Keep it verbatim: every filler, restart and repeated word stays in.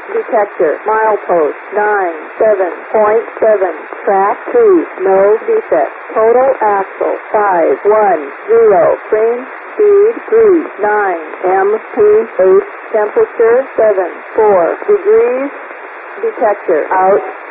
detector, milepost nine seven point seven, track two, no defect, total axle five one zero, train speed three nine M P H, temperature seven four degrees, detector out.